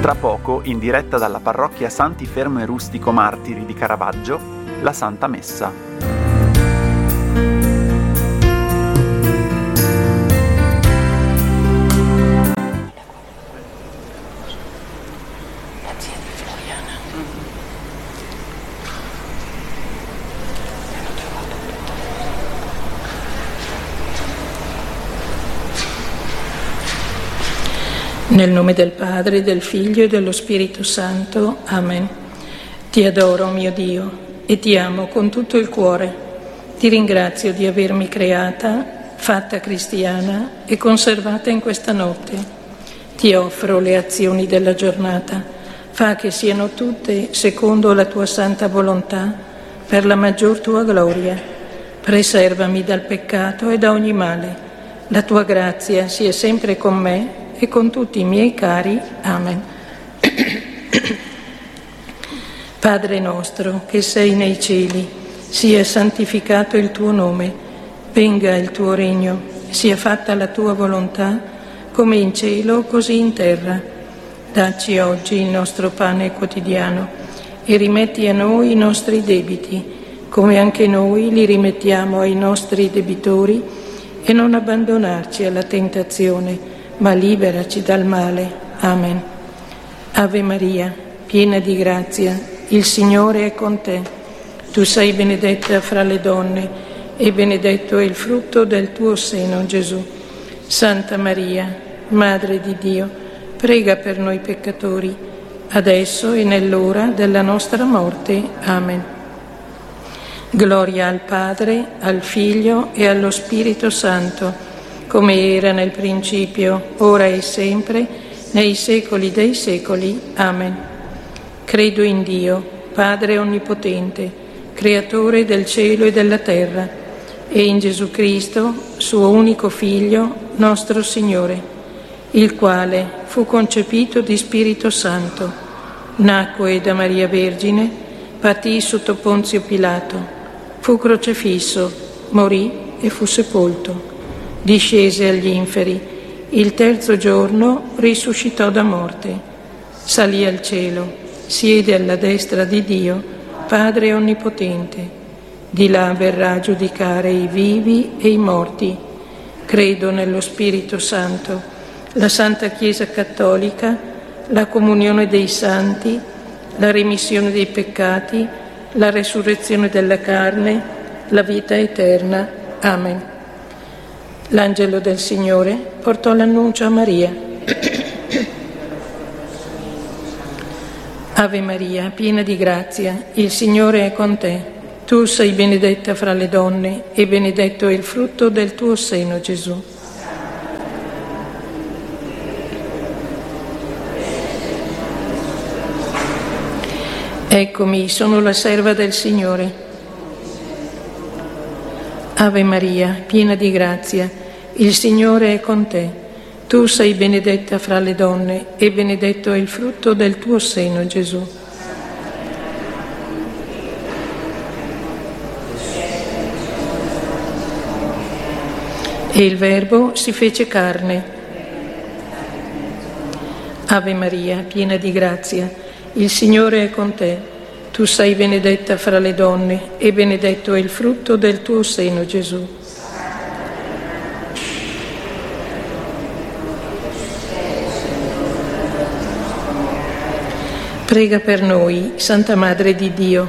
Tra poco, in diretta dalla parrocchia Santi Fermo e Rustico Martiri di Caravaggio, la Santa Messa. Nel nome del Padre, del Figlio e dello Spirito Santo. Amen. Ti adoro, mio Dio, e ti amo con tutto il cuore. Ti ringrazio di avermi creata, fatta cristiana e conservata in questa notte. Ti offro le azioni della giornata. Fa che siano tutte secondo la tua santa volontà, per la maggior tua gloria. Preservami dal peccato e da ogni male. La tua grazia sia sempre con me e con tutti i miei cari. Amen. Padre nostro, che sei nei cieli, sia santificato il tuo nome, venga il tuo regno, sia fatta la tua volontà, come in cielo, così in terra. Dacci oggi il nostro pane quotidiano e rimetti a noi i nostri debiti, come anche noi li rimettiamo ai nostri debitori, e non abbandonarci alla tentazione, ma liberaci dal male. Amen. Ave Maria, piena di grazia, il Signore è con te. Tu sei benedetta fra le donne e benedetto è il frutto del tuo seno, Gesù. Santa Maria, Madre di Dio, prega per noi peccatori, adesso e nell'ora della nostra morte. Amen. Gloria al Padre, al Figlio e allo Spirito Santo, come era nel principio, ora e sempre, nei secoli dei secoli. Amen. Credo in Dio, Padre Onnipotente, Creatore del cielo e della terra, e in Gesù Cristo, suo unico Figlio, nostro Signore, il quale fu concepito di Spirito Santo, nacque da Maria Vergine, patì sotto Ponzio Pilato, fu crocifisso, morì e fu sepolto. Discese agli inferi, il terzo giorno risuscitò da morte, salì al cielo, siede alla destra di Dio, Padre Onnipotente. Di là verrà a giudicare i vivi e i morti. Credo nello Spirito Santo, la Santa Chiesa Cattolica, la comunione dei santi, la remissione dei peccati, la resurrezione della carne, la vita eterna. Amen. L'angelo del Signore portò l'annuncio a Maria. Ave Maria, piena di grazia, il Signore è con te. Tu sei benedetta fra le donne e benedetto è il frutto del tuo seno, Gesù. Eccomi, sono la serva del Signore. Ave Maria, piena di grazia, il Signore è con te. Tu sei benedetta fra le donne e benedetto è il frutto del tuo seno, Gesù. E il Verbo si fece carne. Ave Maria, piena di grazia, il Signore è con te. Tu sei benedetta fra le donne e benedetto è il frutto del tuo seno, Gesù. Prega per noi, Santa Madre di Dio.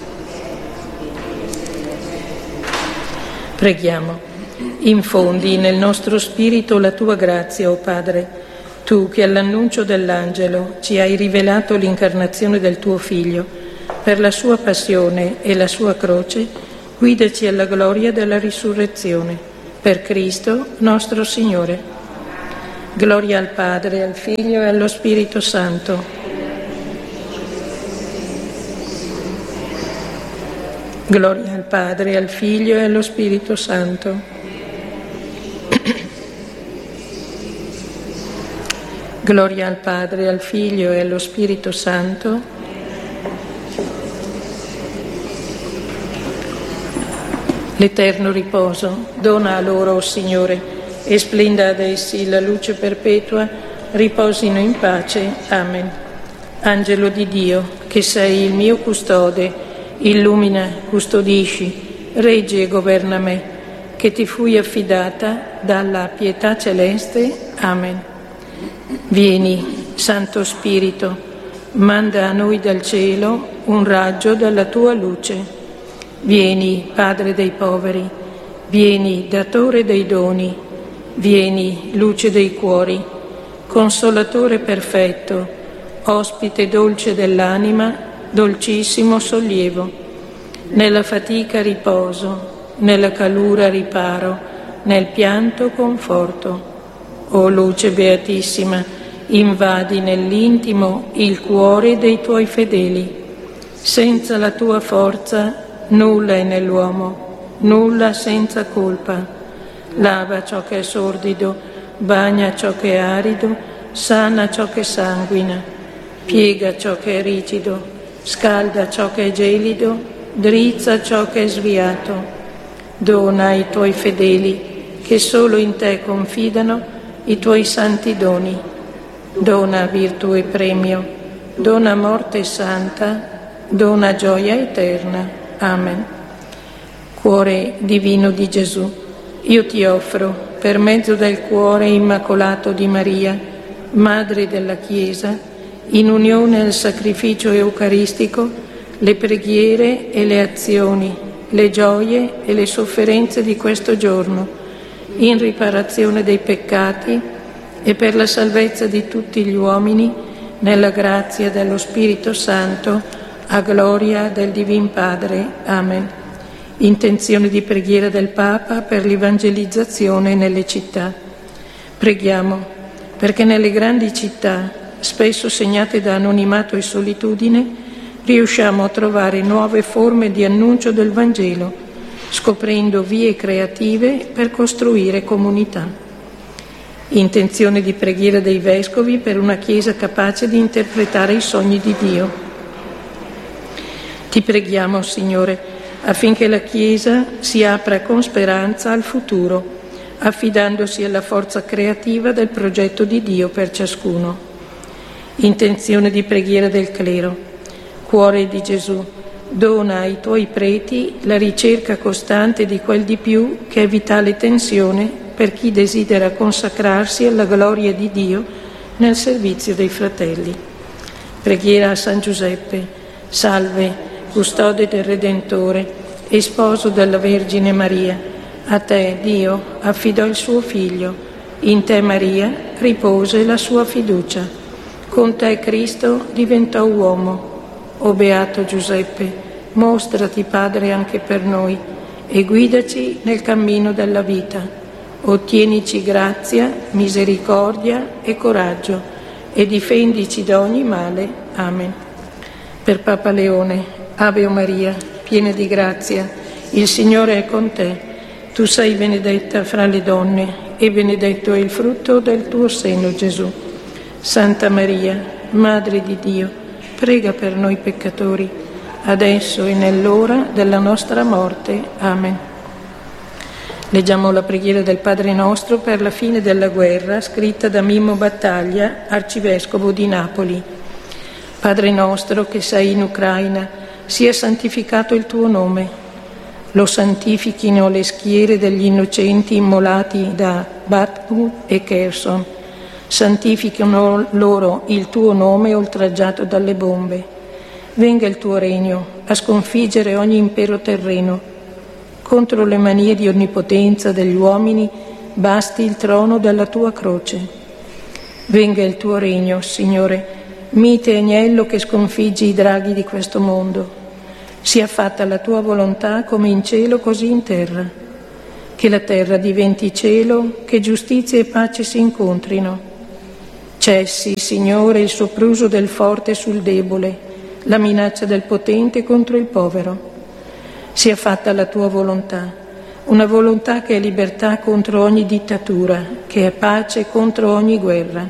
Preghiamo. Infondi nel nostro spirito la tua grazia, o Padre, tu che all'annuncio dell'angelo ci hai rivelato l'incarnazione del tuo Figlio. Per la sua passione e la sua croce, guidaci alla gloria della risurrezione. Per Cristo nostro Signore. Gloria al Padre, al Figlio e allo Spirito Santo. Gloria al Padre, al Figlio e allo Spirito Santo. Gloria al Padre, al Figlio e allo Spirito Santo. L'eterno riposo dona a loro, o Signore, e splenda ad essi la luce perpetua, riposino in pace. Amen. Angelo di Dio, che sei il mio custode, illumina, custodisci, reggi e governa me, che ti fui affidata dalla pietà celeste. Amen. Vieni, Santo Spirito, manda a noi dal cielo un raggio della tua luce. Vieni, Padre dei poveri, vieni, Datore dei doni, vieni, luce dei cuori, Consolatore perfetto, ospite dolce dell'anima, dolcissimo sollievo. Nella fatica riposo, nella calura riparo, nel pianto conforto. O luce beatissima, invadi nell'intimo il cuore dei tuoi fedeli. Senza la tua forza nulla è nell'uomo, nulla senza colpa. Lava ciò che è sordido, bagna ciò che è arido, sana ciò che sanguina. Piega ciò che è rigido, scalda ciò che è gelido, drizza ciò che è sviato. Dona ai tuoi fedeli, che solo in te confidano, i tuoi santi doni. Dona virtù e premio, dona morte santa, dona gioia eterna. Amen. Cuore divino di Gesù, io ti offro, per mezzo del cuore immacolato di Maria, Madre della Chiesa, in unione al sacrificio eucaristico, le preghiere e le azioni, le gioie e le sofferenze di questo giorno, in riparazione dei peccati e per la salvezza di tutti gli uomini, nella grazia dello Spirito Santo, a gloria del Divin Padre. Amen. Intenzione di preghiera del Papa per l'evangelizzazione nelle città. Preghiamo perché nelle grandi città, spesso segnate da anonimato e solitudine, riusciamo a trovare nuove forme di annuncio del Vangelo, scoprendo vie creative per costruire comunità. Intenzione di preghiera dei Vescovi per una Chiesa capace di interpretare i sogni di Dio. Ti preghiamo, Signore, affinché la Chiesa si apra con speranza al futuro, affidandosi alla forza creativa del progetto di Dio per ciascuno. Intenzione di preghiera del clero. Cuore di Gesù, dona ai tuoi preti la ricerca costante di quel di più che è vitale tensione per chi desidera consacrarsi alla gloria di Dio nel servizio dei fratelli. Preghiera a San Giuseppe. Salve, custode del Redentore e sposo della Vergine Maria. A te Dio affidò il suo Figlio. In te Maria ripose la sua fiducia. Con te Cristo diventò uomo. O beato Giuseppe, mostrati Padre anche per noi e guidaci nel cammino della vita. Ottienici grazia, misericordia e coraggio e difendici da ogni male. Amen. Per Papa Leone, Ave Maria, piena di grazia, il Signore è con te. Tu sei benedetta fra le donne e benedetto è il frutto del tuo seno, Gesù. Santa Maria, Madre di Dio, prega per noi peccatori, adesso e nell'ora della nostra morte. Amen. Leggiamo la preghiera del Padre nostro per la fine della guerra, scritta da Mimmo Battaglia, arcivescovo di Napoli. Padre nostro che sei in Ucraina, sia santificato il tuo nome. Lo santifichino le schiere degli innocenti immolati da Bakhmut e Kherson. Santifichino loro il tuo nome oltraggiato dalle bombe. Venga il tuo regno a sconfiggere ogni impero terreno. Contro le manie di onnipotenza degli uomini basti il trono della tua croce. Venga il tuo regno, Signore, mite agnello che sconfiggi i draghi di questo mondo. Sia fatta la tua volontà come in cielo così in terra. Che la terra diventi cielo, che giustizia e pace si incontrino. Cessi, Signore, il sopruso del forte sul debole, la minaccia del potente contro il povero. Sia fatta la tua volontà, una volontà che è libertà contro ogni dittatura, che è pace contro ogni guerra.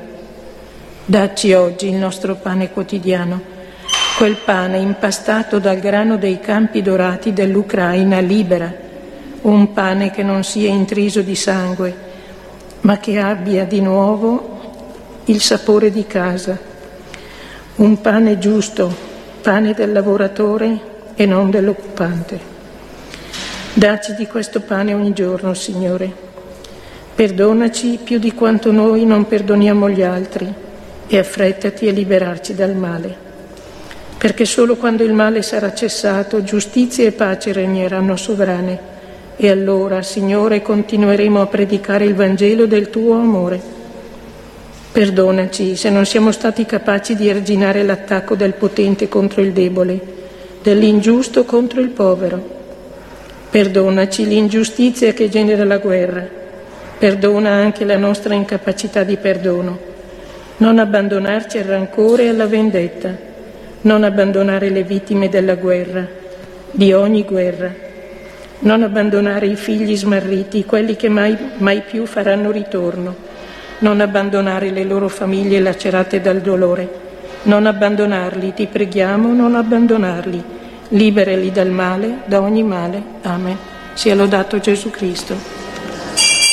Dacci oggi il nostro pane quotidiano, quel pane impastato dal grano dei campi dorati dell'Ucraina libera, un pane che non sia intriso di sangue, ma che abbia di nuovo il sapore di casa. un pane giusto, pane del lavoratore e non dell'occupante. Dacci di questo pane ogni giorno, Signore. Perdonaci più di quanto noi non perdoniamo gli altri e affrettati a liberarci dal male. Perché solo quando il male sarà cessato, giustizia e pace regneranno sovrane. E allora, Signore, continueremo a predicare il Vangelo del Tuo amore. Perdonaci se non siamo stati capaci di arginare l'attacco del potente contro il debole, dell'ingiusto contro il povero. Perdonaci l'ingiustizia che genera la guerra. Perdona anche la nostra incapacità di perdono. Non abbandonarci al rancore e alla vendetta. Non abbandonare le vittime della guerra, di ogni guerra. Non abbandonare i figli smarriti, quelli che mai più faranno ritorno. Non abbandonare le loro famiglie lacerate dal dolore. Non abbandonarli, ti preghiamo, non abbandonarli. Liberali dal male, da ogni male. Amen. Sia lodato Gesù Cristo.